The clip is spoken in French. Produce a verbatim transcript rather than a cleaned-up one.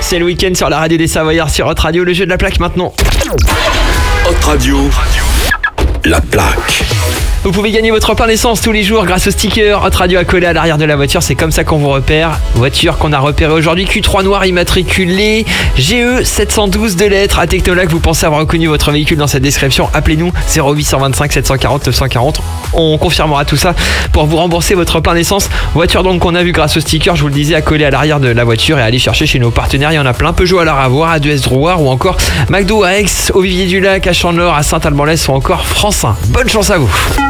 C'est le week-end sur la radio des Savoyards sur Hot Radio, le jeu de la plaque maintenant. Hot Radio, la plaque. Vous pouvez gagner votre pain d'essence tous les jours grâce au sticker Hot Radio à coller à l'arrière de la voiture. C'est comme ça qu'on vous repère. Voiture qu'on a repérée aujourd'hui, Q trois noir immatriculé G E sept cent douze de lettres. À Technolac, vous pensez avoir reconnu votre véhicule dans cette description. Appelez-nous zéro huit cent vingt-cinq sept cent quarante neuf cent quarante. On confirmera tout ça pour vous rembourser votre pain d'essence. Voiture donc qu'on a vu grâce au sticker, je vous le disais, à coller à l'arrière de la voiture et à aller chercher chez nos partenaires. Il y en a plein. Peugeot à la Ravoire, A deux S Drouard ou encore McDo à Aix, au Vivier du Lac, à Chandeleur, à Saint-Alban-l'Est ou encore Francin. Bonne chance à vous.